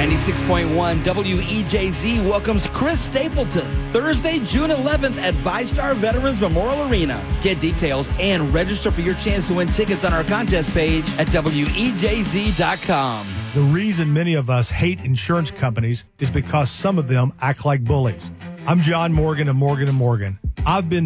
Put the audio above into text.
96.1 WEJZ welcomes Chris Stapleton Thursday, June 11th at VyStar Veterans Memorial Arena. Get details and register for your chance to win tickets on our contest page at WEJZ.com. The reason many of us hate insurance companies is because some of them act like bullies. I'm John Morgan of Morgan & Morgan. I've been